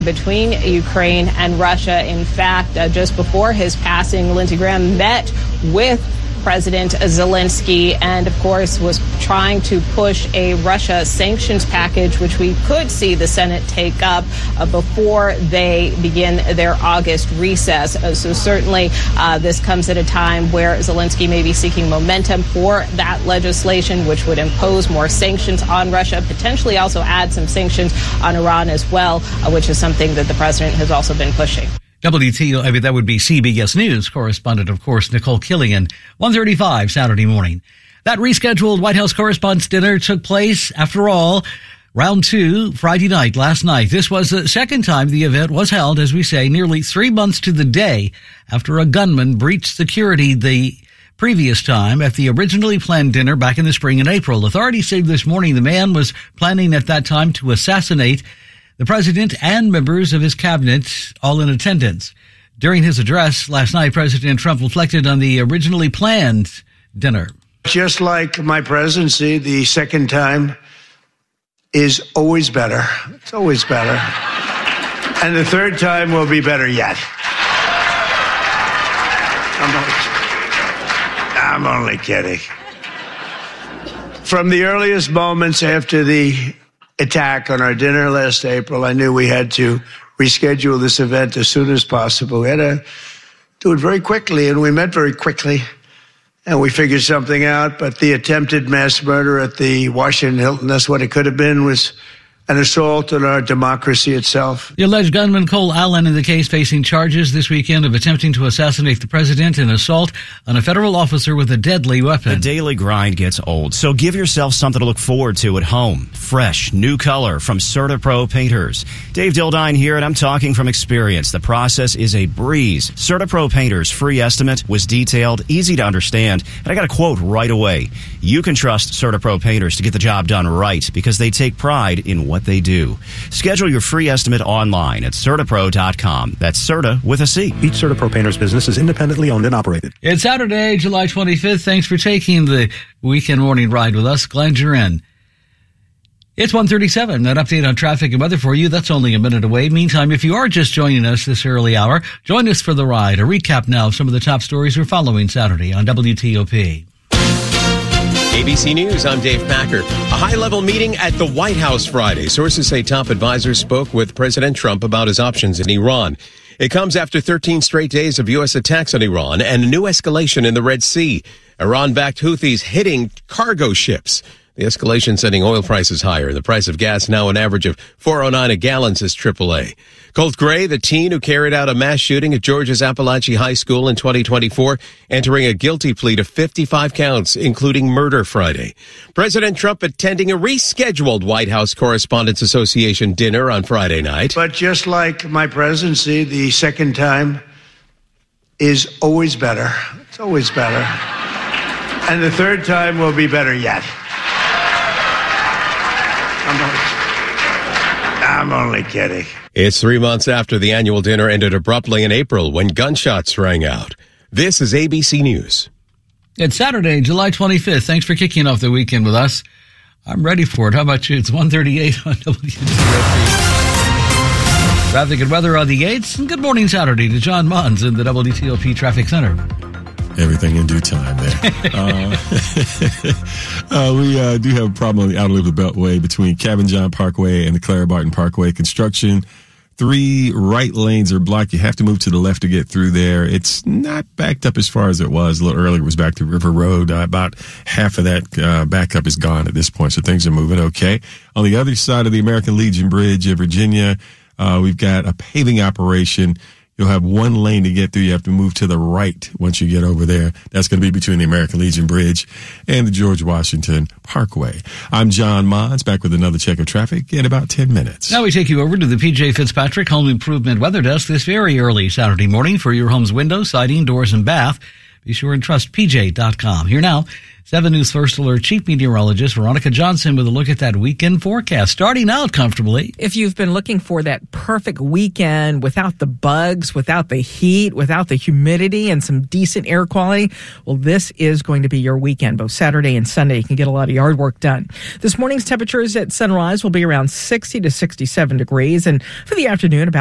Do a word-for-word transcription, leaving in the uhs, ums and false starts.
between Ukraine and Russia. In fact, uh, just before his passing, Lindsey Graham met with President Zelensky and, of course, was trying to push a Russia sanctions package, which we could see the Senate take up uh, before they begin their August recess. Uh, so certainly uh, this comes at a time where Zelensky may be seeking momentum for that legislation, which would impose more sanctions on Russia, potentially also add some sanctions on Iran as well, uh, which is something that the president has also been pushing. W T O, I mean, that would be C B S News correspondent, of course, Nicole Killian, one thirty-five Saturday morning. That rescheduled White House Correspondents' Dinner took place, after all, round two, Friday night, last night. This was the second time the event was held, as we say, nearly three months to the day after a gunman breached security the previous time at the originally planned dinner back in the spring in April. Authorities say this morning the man was planning at that time to assassinate the president and members of his cabinet, all in attendance. During his address last night, President Trump reflected on the originally planned dinner. Just like my presidency, the second time is always better. It's always better. And the third time will be better yet. I'm only, I'm only kidding. From the earliest moments after the attack on our dinner last April, I knew we had to reschedule this event as soon as possible. We had to do it very quickly, and we met very quickly, and we figured something out. But the attempted mass murder at the Washington Hilton, that's what it could have been, was an assault on our democracy itself. The alleged gunman Cole Allen in the case facing charges this weekend of attempting to assassinate the president and assault on a federal officer with a deadly weapon. The daily grind gets old, so give yourself something to look forward to at home. Fresh, new color from CertaPro Painters. Dave Dildine here, and I'm talking from experience. The process is a breeze. CertaPro Painters' free estimate was detailed, easy to understand, and I got a quote right away. You can trust CertaPro Painters to get the job done right because they take pride in what they do. Schedule your free estimate online at Certapro dot com. That's Certa with a C. Each CertaPro Painters business is independently owned and operated. It's Saturday, July twenty-fifth. Thanks for taking the weekend morning ride with us. Glad you're in. It's one thirty-seven. An update on traffic and weather for you. That's only a minute away. Meantime, if you are just joining us this early hour, join us for the ride. A recap now of some of the top stories we're following Saturday on W T O P. A B C News, I'm Dave Packer. A high-level meeting at the White House Friday. Sources say top advisors spoke with President Trump about his options in Iran. It comes after thirteen straight days of U S attacks on Iran and a new escalation in the Red Sea. Iran-backed Houthis hitting cargo ships. The escalation sending oil prices higher. The price of gas now an average of four oh nine a gallon, says triple A. Colt Gray, the teen who carried out a mass shooting at Georgia's Appalachian High School in twenty twenty-four, entering a guilty plea to fifty-five counts, including murder Friday. President Trump attending a rescheduled White House Correspondents' Association dinner on Friday night. But just like my presidency, the second time is always better. It's always better. And the third time will be better yet. I'm only, I'm only kidding. It's three months after the annual dinner ended abruptly in April when gunshots rang out. This is A B C News. It's Saturday, July twenty-fifth. Thanks for kicking off the weekend with us. I'm ready for it. How about you? It's one thirty-eight on W T O P. Traffic and weather on the eights. And good morning Saturday to John Mons in the W T O P Traffic Center. Everything in due time there. uh, uh, we uh, do have a problem on the outer loop of the Beltway between Cabin John Parkway and the Clara Barton Parkway. Construction, three right lanes are blocked. You have to move to the left to get through there. It's not backed up as far as it was. A little earlier it was back to River Road. Uh, about half of that uh, backup is gone at this point, so things are moving okay. On the other side of the American Legion Bridge in Virginia, uh, we've got a paving operation. You'll have one lane to get through. You have to move to the right once you get over there. That's going to be between the American Legion Bridge and the George Washington Parkway. I'm John Mons, back with another check of traffic in about ten minutes. Now we take you over to the P J Fitzpatrick Home Improvement Weather Desk this very early Saturday morning for your home's windows, siding, doors, and bath. Be sure and trust P J dot com. Here now, seven News First Alert Chief Meteorologist Veronica Johnson with a look at that weekend forecast. Starting out comfortably. If you've been looking for that perfect weekend without the bugs, without the heat, without the humidity, and some decent air quality, well, this is going to be your weekend. Both Saturday and Sunday, you can get a lot of yard work done. This morning's temperatures at sunrise will be around sixty to sixty-seven degrees, and for the afternoon, about